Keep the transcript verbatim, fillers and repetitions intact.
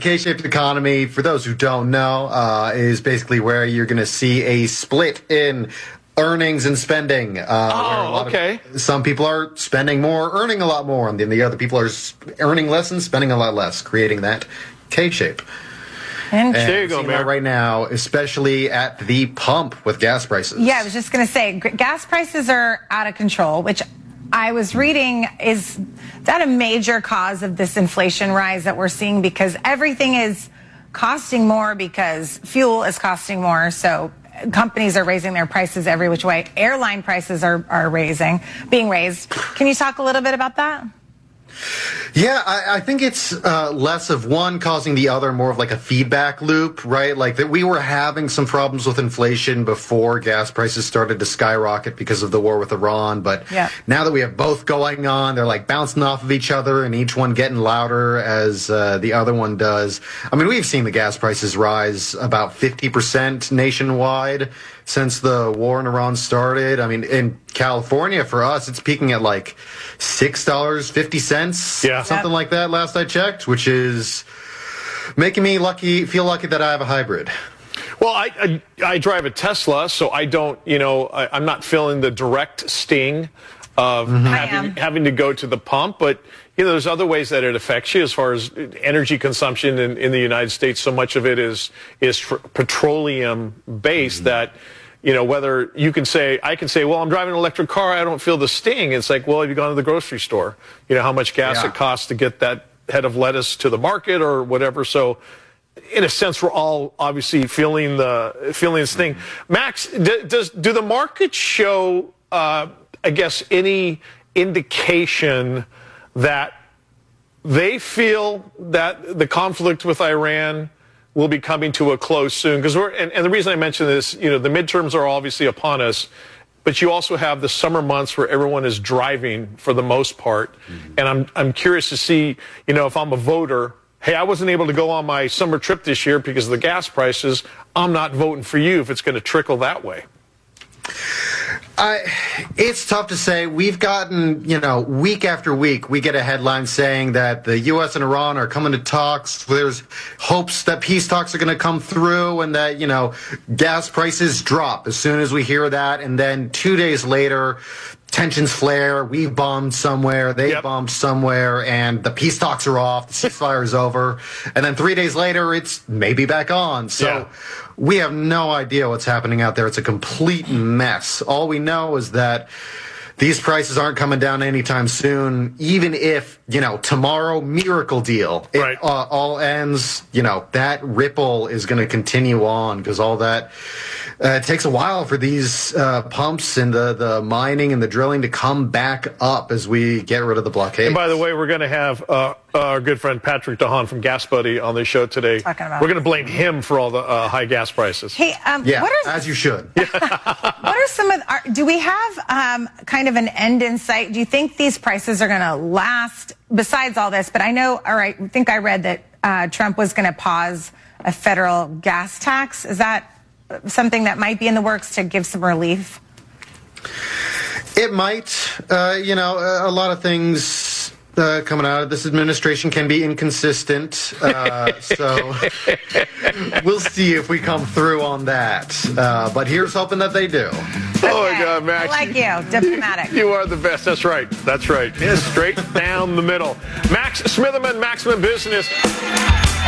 K-shaped economy, for those who don't know, uh, is basically where you're going to see a split in earnings and spending. Uh, oh, okay. Of, some people are spending more, earning a lot more, and then the other people are earning less and spending a lot less, creating that K-shape. And there you go, man. Right now, especially at the pump with gas prices. Yeah, I was just going to say, gas prices are out of control, which I was reading is that a major cause of this inflation rise that we're seeing, because everything is costing more because fuel is costing more. So companies are raising their prices every which way. Airline prices are, are raising, being raised. Can you talk a little bit about that? Yeah, I, I think it's uh, less of one causing the other, more of like a feedback loop, right? Like that we were having some problems with inflation before gas prices started to skyrocket because of the war with Iran. But yeah. now that we have both going on, they're like bouncing off of each other and each one getting louder as uh, the other one does. I mean, we've seen the gas prices rise about fifty percent nationwide since the war in Iran started. I mean, in California, for us, it's peaking at like six dollars and fifty cents, yeah. something like that last I checked, which is making me lucky, feel lucky that I have a hybrid. Well, I, I, I drive a Tesla, so I don't, you know, I, I'm not feeling the direct sting of mm-hmm. having, having to go to the pump. But, you know, there's other ways that it affects you as far as energy consumption in, in the United States. So much of it is, is tr- petroleum based mm-hmm. that, you know, whether you can say, I can say, well, I'm driving an electric car, I don't feel the sting. It's like, well, have you gone to the grocery store? You know, how much gas yeah. it costs to get that head of lettuce to the market or whatever. So in a sense, we're all obviously feeling the feeling this thing. Max, d- does do the markets show, uh, I guess, any indication that they feel that the conflict with Iran will be coming to a close soon? Because we're and, and the reason I mention this, you know, the midterms are obviously upon us, but you also have the summer months where everyone is driving for the most part. Mm-hmm. And I'm I'm curious to see, you know, if I'm a voter, hey, I wasn't able to go on my summer trip this year because of the gas prices. I'm not voting for you if it's going to trickle that way. I, it's tough to say. We've gotten, you know, week after week, we get a headline saying that the U S and Iran are coming to talks. There's hopes that peace talks are going to come through and that, you know, gas prices drop as soon as we hear that. And then two days later, tensions flare. We've bombed somewhere. They yep. bombed somewhere. And the peace talks are off. The ceasefire is over. And then three days later, it's maybe back on. So yeah. we have no idea what's happening out there. It's a complete mess. All we know is that these prices aren't coming down anytime soon, even if, you know, tomorrow, miracle deal. It right. uh, all ends, you know, that ripple is going to continue on because all that, uh, it takes a while for these uh, pumps and the, the mining and the drilling to come back up as we get rid of the blockade. And by the way, we're going to have uh, our good friend Patrick DeHaan from Gas Buddy on the show today. Talking about we're going to blame him for all the uh, high gas prices. Hey, um, yeah, what are, as you should. what are some of, are, do we have um, kind of an end in sight? Do you think these prices are going to last besides all this? But I know, all right, I think I read that uh, Trump was going to pause a federal gas tax. Is that something that might be in the works to give some relief? It might. Uh, you know, a, a lot of things uh, coming out of this administration can be inconsistent. Uh, so we'll see if we come through on that. Uh, but here's hoping that they do. Okay. Oh, my God, Max. I like you. Diplomatic. You are the best. That's right. That's right. Straight down the middle. Max Smitherman, Maximum Business.